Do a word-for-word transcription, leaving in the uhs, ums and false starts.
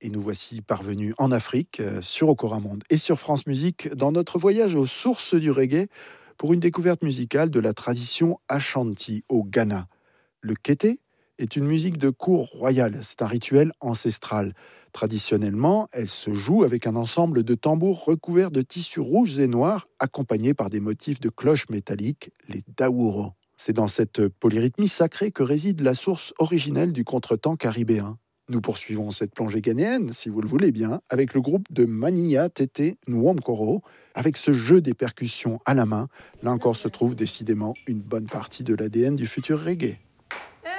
Et nous voici parvenus en Afrique, euh, sur Okoramonde et sur France Musique, dans notre voyage aux sources du reggae pour une découverte musicale de la tradition Ashanti au Ghana. Le kété est une musique de cour royale, c'est un rituel ancestral. Traditionnellement, elle se joue avec un ensemble de tambours recouverts de tissus rouges et noirs, accompagnés par des motifs de cloches métalliques, les daouro. C'est dans cette polyrythmie sacrée que réside la source originelle du contretemps caribéen. Nous poursuivons cette plongée ghanéenne, si vous le voulez bien, avec le groupe de Maniya Tété Nwomkoro, avec ce jeu des percussions à la main. Là encore se trouve décidément une bonne partie de l'A D N du futur reggae.